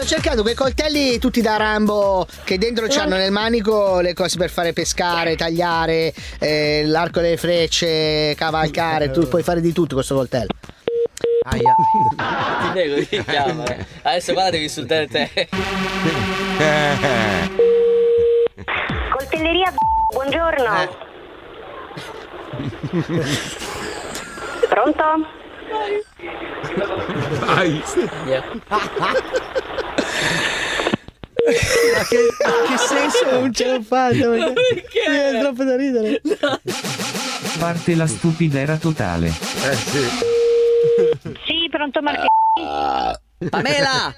sto cercando quei coltelli tutti da Rambo che dentro c'hanno nel manico le cose per fare pescare, tagliare, l'arco delle frecce, cavalcare. Tu puoi fare di tutto con questo coltello. Aia. Ti prego, ti chiamo. Adesso guarda, devi insultare te. Coltelleria, buongiorno. Pronto? Vai. Che senso non ce l'ho fatto? Perché? È troppo da ridere. Parte la stupidera totale. Sì. Sì, pronto Marco. Pamela!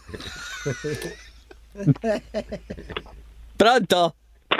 Pronto?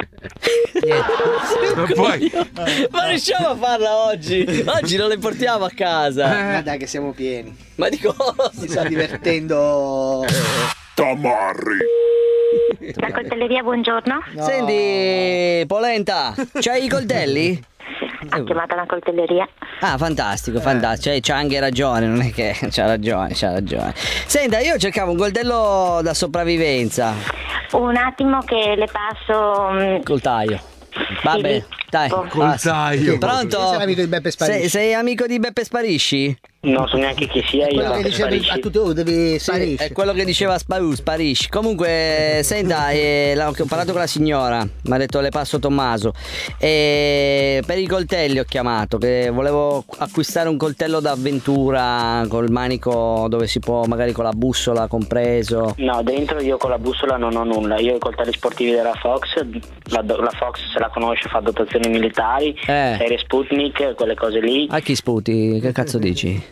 Non puoi. Ma riusciamo a farla oggi? Oggi non le portiamo a casa. Ma dai che siamo pieni. Ma di cosa? Si sta divertendo. Tamarri. La coltelleria, buongiorno. No. Senti, Polenta, c'hai i coltelli? Ha chiamato la coltelleria. Ah, fantastico, fantastico. C'ha anche ragione, non è che c'ha ragione. Senta, io cercavo un coltello da sopravvivenza. Un attimo che le passo. Coltaio. Vabbè, dai. Coltaio. Pronto? Sei l'amico di Beppe Sparisci? Sei amico di Beppe Sparisci? Non so neanche chi sia io. Quello che diceva a tutti, devi Sì, sparisci. è quello che diceva Sparisci. Comunque, senta, ho parlato con la signora, mi ha detto le passo Tommaso. Per i coltelli ho chiamato, che volevo acquistare un coltello d'avventura col manico dove si può, magari con la bussola compreso. No, dentro io con la bussola non ho nulla. Io ho i coltelli sportivi della Fox. La Fox, se la conosce, fa dotazioni militari, serie Sputnik, quelle cose lì. A chi sputi? Che cazzo dici?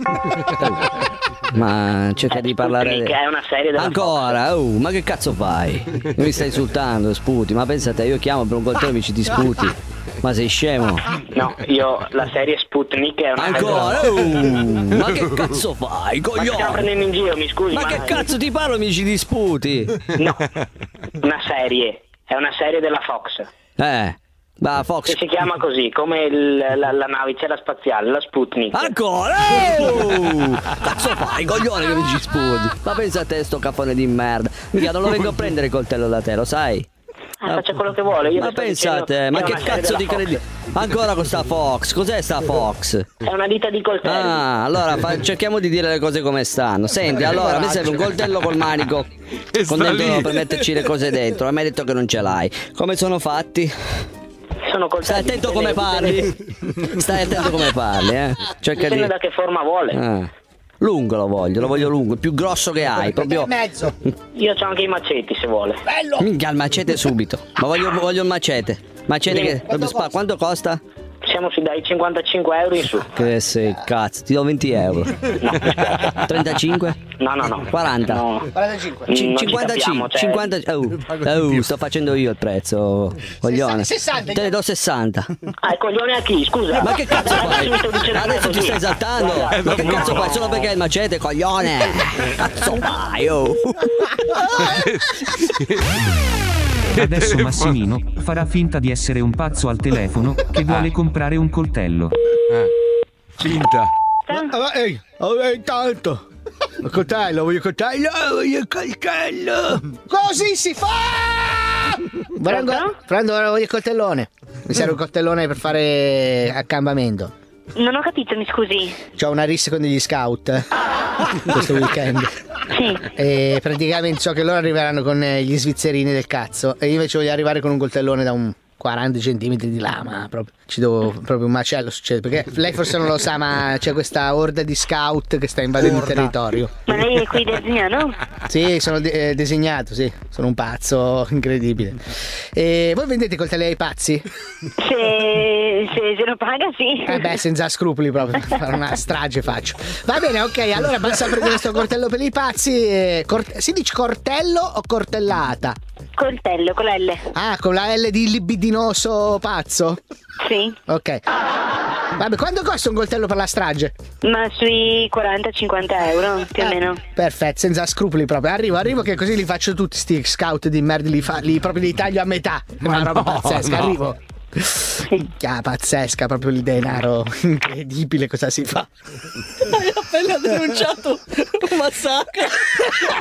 Ma cerca di parlare. Sputnik è una serie della Ancora? Fox. Ma che cazzo fai? Mi stai insultando, sputi. Ma pensa te, io chiamo per un coltello e mi ci ti sputi. Ma sei scemo? No, io la serie Sputnik è una Ancora? serie Ma che cazzo fai, Ma stiamo coglione? prendendo in giro, mi scusi. Ma che cazzo ti parlo, mi ci disputi? No, una serie. È una serie della Fox. Va, Fox. Che si chiama così, come la navicella spaziale, la Sputnik. Ancora? Cazzo fai, coglione, che mi ci sputi? Ma pensa a te, sto caffone di merda. Mica non lo vengo a prendere il coltello da te, lo sai? Faccia quello che vuole. Io Ma le sto pensa a dicendo te, ma è che una serie cazzo di della Fox. credi? Ancora con sta Fox, cos'è sta Fox? È una ditta di coltelli. Ah, allora cerchiamo di dire le cose come stanno. Senti, allora, a me serve un coltello col manico E con sta dentro lì. per metterci le cose dentro. E mi hai detto che non ce l'hai. Come sono fatti? Sono coltelli. Stai attento come parli. Stai attento come parli, Cerca Dipende di. da che forma vuole. Lungo lo voglio lungo, il più grosso che hai, proprio. Mezzo. Io c'ho anche i maceti se vuole. Minchia, il macete subito. Ma voglio il macete. Macete che. Quanto costa? Siamo dai 55 euro in su. Che sei cazzo, ti do 20 euro. No, mi spiace. 35? No. 40? No. 45. Non ci 55, capiamo, cioè- 50. Sto facendo io il prezzo, coglione. 60. Te ne do 60. Ah, il coglione a chi? Scusa. Ma che cazzo fai? Adesso mi sto dicendo Adesso ti così. stai esaltando? Ma che cazzo fai? Solo perché è il macete, coglione? Cazzo fai, oh? Adesso Massimino farà finta di essere un pazzo al telefono che vuole comprare un coltello. Finta. Ehi, intanto. Il coltello, voglio il coltello. Così si fa! Prendo, voglio il coltellone. Mi serve un coltellone per fare accampamento. Non ho capito, mi scusi. C'ho una rissa con degli scout questo weekend. Sì. E praticamente so che loro arriveranno con gli svizzerini del cazzo. E io invece voglio arrivare con un coltellone da un 40 centimetri di lama. Proprio. Ci devo proprio un macello succede. Perché lei forse non lo sa, ma c'è questa orda di scout che sta invadendo il territorio. Ma lei è qui designato? Sì, sono designato, sì. Sono un pazzo incredibile. E voi vendete coltelli ai pazzi? Se lo paga, sì. Beh, senza scrupoli proprio, fare una strage faccio. Va bene, ok, allora basta prendere questo coltello per i pazzi. Si dice cortello o cortellata? Coltello con la L. Ah, con la L di libidinoso pazzo? Sì. Ok. Vabbè, quanto costa un coltello per la strage? Ma sui 40-50 euro, più o meno. Perfetto, senza scrupoli proprio. Arrivo che così li faccio tutti sti scout di merda, proprio li taglio a metà. Una roba pazzesca, arrivo. Minchia, pazzesca, proprio il denaro incredibile, cosa si fa? Hai appena denunciato un massacro.